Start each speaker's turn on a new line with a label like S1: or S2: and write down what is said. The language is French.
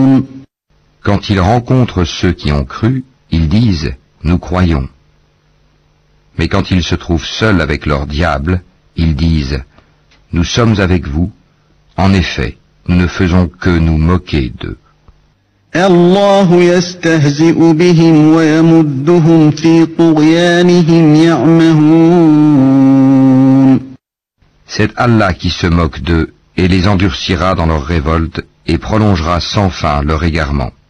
S1: Quand ils rencontrent ceux qui ont cru, ils disent « Nous croyons ». Mais quand ils se trouvent seuls avec leur diable, ils disent « Nous sommes avec vous. En effet, nous ne faisons que nous moquer d'eux. »
S2: الله يستهزئ بهم ويمدهم في طغيانهم يعمهون.
S1: C'est Allah qui se moque d'eux et les endurcira dans leur révolte et prolongera sans fin leur égarement.